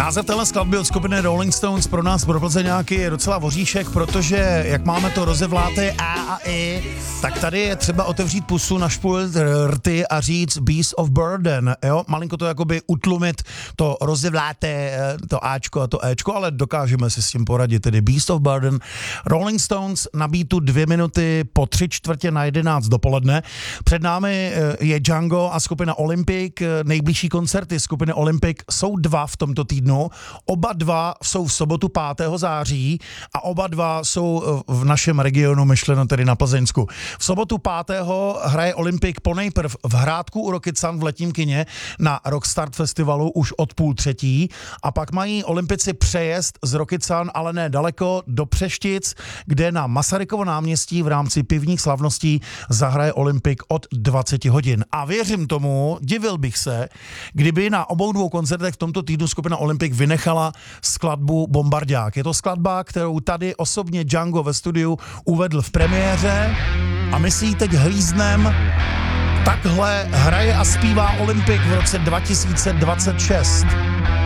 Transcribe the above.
Název téhle skladby od skupiny Rolling Stones pro nás, pro Plzeňáky, je docela voříšek, protože jak máme to rozevláté A a I, tak tady je třeba otevřít pusu, našpůlit rty a říct Beast of Burden, jo? Malinko to jakoby utlumit, to rozevláté, to Ačko a to Ečko, ale dokážeme si s tím poradit, tedy Beast of Burden. Rolling Stones na beatu 2 minuty po 11:45 dopoledne. Před námi je Django a skupina Olympic. Nejbližší koncerty skupiny Olympic jsou 2 v tomto týdnu. Oba 2 jsou v sobotu 5. září a oba 2 jsou v našem regionu, myšleno tedy na Plzeňsku. V sobotu 5. hraje Olympic ponejprv v Hrádku u Rokycan v letním kině na Rockstart festivalu už od 2:30 a pak mají Olympici přejezd z Rokycan, ale ne daleko, do Přeštic, kde na Masarykovo náměstí v rámci pivních slavností zahraje Olympic od 20 hodin. A věřím tomu, divil bych se, kdyby na obou 2 koncertech v tomto týdnu skupina Olympic vynechala skladbu Bombardák. Je to skladba, kterou tady osobně Django ve studiu uvedl v premiéře a my si ji teď hlíznem. Takhle hraje a zpívá Olympic v roce 2026.